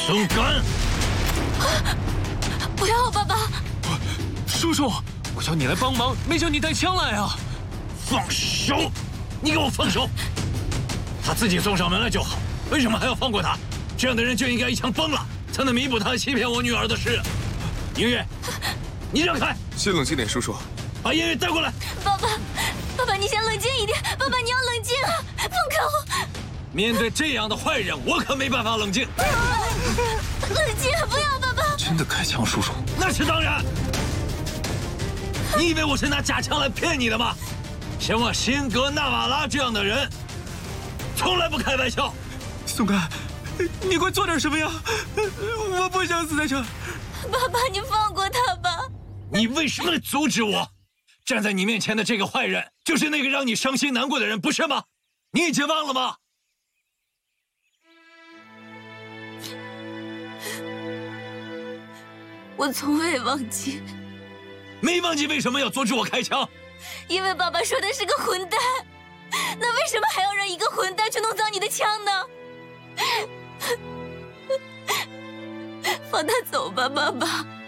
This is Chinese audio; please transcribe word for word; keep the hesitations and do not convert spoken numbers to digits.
松干！ 不要，爸爸！ 叔叔，我叫你来帮忙，没叫你带枪来啊！ 放手！你给我放手！他自己送上门来就好，为什么还要放过他？这样的人就应该一枪崩了，才能弥补他欺骗我女儿的事。音乐，你让开！ 先冷静点，叔叔。 把音乐带过来。 爸爸，爸爸，你先冷静一点。爸爸，你要冷静啊！放开我！ 面对这样的坏人，我可没办法冷静。 冷静，不要，爸爸！ 真的开枪，叔叔？ 那是当然。你以为我是拿假枪来骗你的吗？像我辛格纳瓦拉这样的人，从来不开玩笑。 松干，你快做点什么呀！我不想死在这儿。 爸爸，你放过他吧。 你为什么阻止我？站在你面前的这个坏人，就是那个让你伤心难过的人，不是吗？你已经忘了吗？ 我从未忘记。 没忘记为什么要阻止我开枪？ 因为爸爸说的是个混蛋。那为什么还要让一个混蛋去弄脏你的枪呢？放他走吧，爸爸。